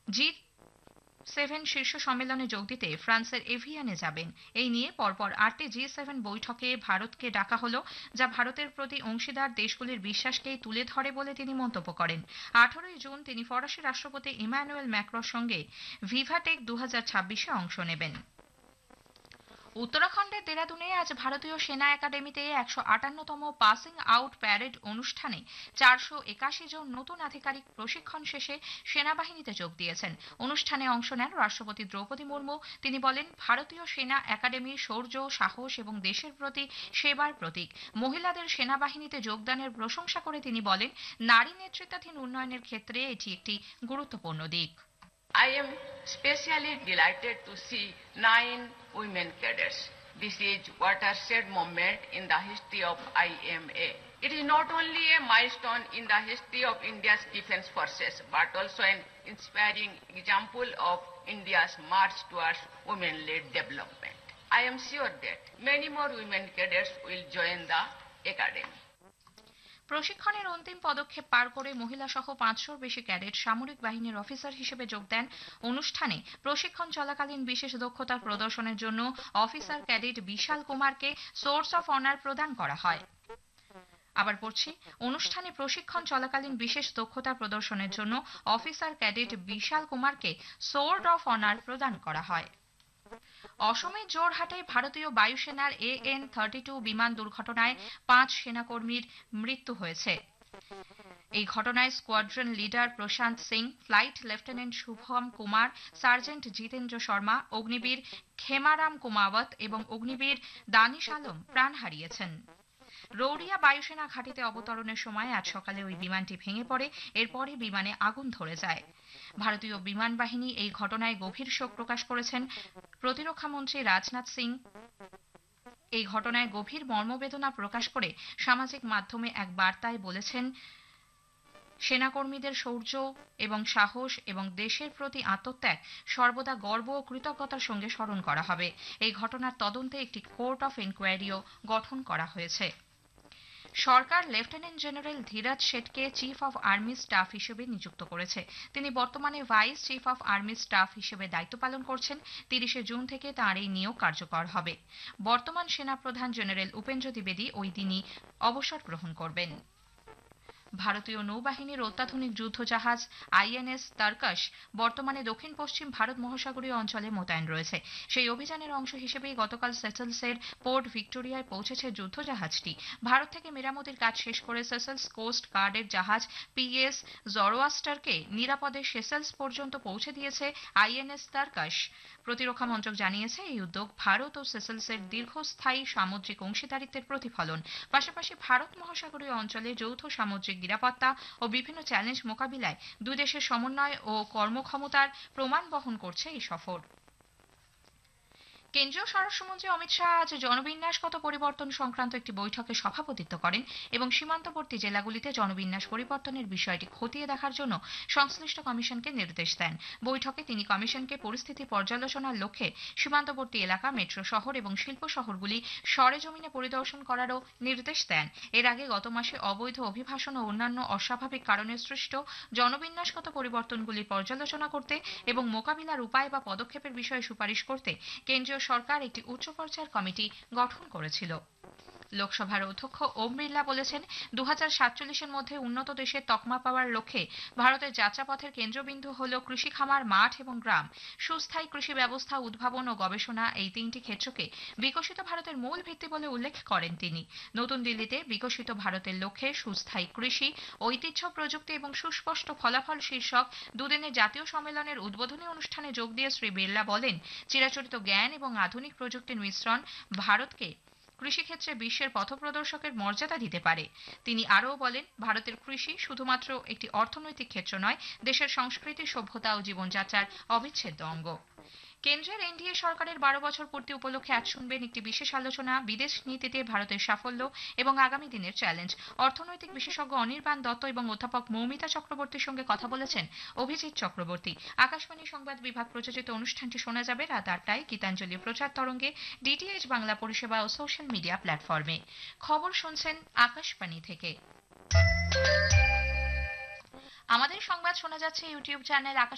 জি7 শীর্ষ সম্মেলনে যোগ দিতে ফ্রান্সের এভিয়ানে যাবেন। এই নিয়ে পরপর 8টি জি7 বৈঠকে ভারতকে ডাকা হলো, যা ভারতের প্রতি অংশীদার দেশগুলির বিশ্বাসকেই তুলে ধরে বলে তিনি মন্তব্য করেন। 18ই জুন তিনি ফরাসি রাষ্ট্রপতি ইমানুয়েল ম্যাক্রোর সঙ্গে ভিভাটেক 2026-এ অংশ নেবেন। উত্তরাখণ্ডের দেরাদুনে আজ ভারতীয় সেনা একাডেমিতে 158তম পাসিং আউট প্যারেড অনুষ্ঠানে 481 জন নতুন আধিকারিক প্রশিক্ষণ শেষে সেনাবাহিনীতে যোগ দিয়েছেন। অনুষ্ঠানে অংশ নেন রাষ্ট্রপতি দ্রৌপদী মুর্মু। তিনি বলেন, ভারতীয় সেনা একাডেমি শৌর্য, সাহস এবং দেশের প্রতি সেবার প্রতীক। মহিলাদের সেনাবাহিনীতে যোগদানের প্রশংসা করে তিনি বলেন, নারী নেতৃত্বাধীন উন্নয়নের ক্ষেত্রে এটি একটি গুরুত্বপূর্ণ দিক। I am especially delighted to see 9 women cadets. This is watershed moment in the history of IMA. It is not only a milestone in the history of India's defense forces, but also an inspiring example of India's march towards women-led development. I am sure that many more women cadets will join the academy. প্রশিক্ষণের অন্তিম পদক্ষেপ পার করে মহিলা সহ 500-র বেশি cadet সামরিক বাহিনীর officer হিসেবে যোগ দেন। অনুষ্ঠানে প্রশিক্ষণ চলাকালীন বিশেষ দক্ষতা প্রদর্শনের জন্য অফিসার ক্যাডেট বিশাল কুমারকে সোর্স অফ অনার প্রদান করা হয়। অনুষ্ঠানে প্রশিক্ষণ চলাকালীন বিশেষ দক্ষতা প্রদর্শনের জন্য অফিসার ক্যাডেট বিশাল কুমারকে সোর্ড অফ অনার প্রদান করা হয়। অসমের জোরহাটে ভারতীয় বায়ুসেনার AN-32 বিমান দুর্ঘটনায় 5 সেনাকর্মীর মৃত্যু হয়েছে। এই ঘটনায় স্কোয়াড্রন লিডার প্রশান্ত Singh, flight lieutenant Shubham Kumar, sergeant Jitendra Sharma, Agniveer খেমারাম কুমাওয়াত এবং অগ্নিবীর দানিশ আলম প্রাণ হারিয়েছেন। রৌরিয়া বায়ুসেনা ঘাঁটিতে অবতরণের সময় আজ সকালে ওই বিমানটি ভেঙে পড়ে। এরপরই বিমানে আগুন ধরে যায়। ভারতীয় বিমান বাহিনী এই ঘটনায় গভীর শোক প্রকাশ করেছেন। প্রতিরক্ষা মন্ত্রী রাজনাথ সিং এই ঘটনায় গভীর মর্মবেদনা প্রকাশ করে সামাজিক মাধ্যমে এক বার্তায় বলেছেন, সেনাকর্মীদের শৌর্য এবং সাহস এবং দেশের প্রতি আত্মত্যাগ সর্বদা গর্ব ও কৃতজ্ঞতার সঙ্গে স্মরণ করা হবে। এই ঘটনার তদন্তে একটি কোর্ট অফ ইনকোয়ারিও গঠন করা হয়েছে। সরকার lieutenant general Dhiraj শেঠকে chief of army staff হিসেবে নিযুক্ত করেছে। তিনি বর্তমানে vice chief of army staff হিসেবে দায়িত্ব পালন করছেন। 30শে জুন থেকে তাঁর এই নিয়োগ কার্যকর হবে। বর্তমান সেনাপ্রধান জেনারেল উপেন্দ্র দ্বিবেদী ওই দিনই অবসর গ্রহণ করবেন। ভারতীয় নৌবাহিনীর অত্যাধুনিক যুদ্ধজাহাজ INS তারকাশ বর্তমানে দক্ষিণ পশ্চিম ভারত মহাসাগরীয় অঞ্চলে মোতায়েন রয়েছে। সেই অভিযানের অংশ হিসেবেই গতকাল সেসেলসের পোর্ট ভিক্টোরিয়ায় পৌঁছেছে যুদ্ধজাহাজটি। ভারত থেকে মেরামতির কাজ শেষ করে সেসেলস কোস্ট গার্ডের জাহাজ PS জরোয়াস্টারকে নিরাপদে সেসেলস পর্যন্ত পৌঁছে দিয়েছে INS তারকাশ। প্রতিরক্ষা মন্ত্রক জানিয়েছে, এই উদ্যোগ ভারত ও সেসেলসের দীর্ঘস্থায়ী সামুদ্রিক অংশীদারিত্বের প্রতিফলন। পাশাপাশি ভারত মহাসাগরীয় অঞ্চলে যৌথ সামুদ্রিক নিরাপত্তা ও বিভিন্ন চ্যালেঞ্জ মোকাবিলায় দুই দেশের সমন্বয় ও কর্মক্ষমতার প্রমাণ বহন করছে এই সফর। কেন্দ্রীয় স্বরাষ্ট্রমন্ত্রী অমিত শাহ আজ জনবিন্যাসগত পরিবর্তন সংক্রান্ত একটি বৈঠকে সভাপতিত্ব করেন এবং সীমান্তবর্তী জেলাগুলিতে জনবিন্যাস পরিবর্তনের বিষয়টি খতিয়ে দেখার জন্য সংশ্লিষ্ট কমিশনকে নির্দেশ দেন। বৈঠকে তিনি কমিশনকে পরিস্থিতি পর্যালোচনার লক্ষ্যে সীমান্তবর্তী এলাকা, মেট্রো শহর এবং শিল্প শহরগুলি সরেজমিনে পরিদর্শন করারও নির্দেশ দেন। এর আগে গত মাসে অবৈধ অভিবাসন ও অন্যান্য অস্বাভাবিক কারণে সৃষ্ট জনবিন্যাসগত পরিবর্তনগুলি পর্যালোচনা করতে এবং মোকাবিলার উপায় বা পদক্ষেপের বিষয়ে সুপারিশ করতে কেন্দ্রীয় সরকার একটি উচ্চ পর্যায়ের কমিটি গঠন করেছিল। লোকসভার অধ্যক্ষ ওম বিড়লা বলেছেন, 2047-এর মধ্যে উন্নত দেশের তকমা পাওয়ার লক্ষ্যে ভারতের যাত্রাপথের কেন্দ্রবিন্দু হল কৃষি, খামার, মাঠ এবং গ্রাম। সুস্থায়ী কৃষি ব্যবস্থা, উদ্ভাবন ও গবেষণা, এই তিনটি ক্ষেত্রকে বিকশিত ভারতের মূল ভিত্তি বলে উল্লেখ করেন তিনি। নতুন দিল্লিতে বিকশিত ভারতের লক্ষ্যে সুস্থায়ী কৃষি, ঐতিহ্য, প্রযুক্তি এবং সুস্পষ্ট ফলাফল শীর্ষক দুদিনের জাতীয় সম্মেলনের উদ্বোধনী অনুষ্ঠানে যোগ দিয়ে শ্রী বিড়লা বলেন, চিরাচরিত জ্ঞান এবং আধুনিক প্রযুক্তির মিশ্রণ ভারতকে কৃষিক্ষেত্রে বিশ্বের পথপ্রদর্শকের মর্যাদা দিতে পারে। তিনি আরও বলেন, ভারতের কৃষি শুধুমাত্র একটি অর্থনৈতিক ক্ষেত্র নয়, দেশের সংস্কৃতি, সভ্যতা ও জীবনযাত্রার অবিচ্ছেদ্য অঙ্গ। কেন্দ্রের NDA সরকারের 12 বছর পূর্তি উপলক্ষে আজ শুনবেন একটি বিশেষ আলোচনা, বিদেশ নীতিতে ভারতের সাফল্য এবং আগামী দিনের চ্যালেঞ্জ। অর্থনৈতিক বিশেষজ্ঞ অনির্বাণ দত্ত এবং অধ্যাপক মৌমিতা চক্রবর্তীর সঙ্গে কথা বলেছেন অভিজিৎ চক্রবর্তী। আকাশবাণী সংবাদ বিভাগ প্রযোজিত অনুষ্ঠানটি শোনা যাবে রাত 8টায় গীতাঞ্জলি প্রচার তরঙ্গে, DTH বাংলা পরিষেবা ও সোশ্যাল মিডিয়া প্ল্যাটফর্মে। খবর শুনছেন আকাশবাণী থেকে। আমাদের সংবাদ শোনা যাচ্ছে ইউটিউব চ্যানেল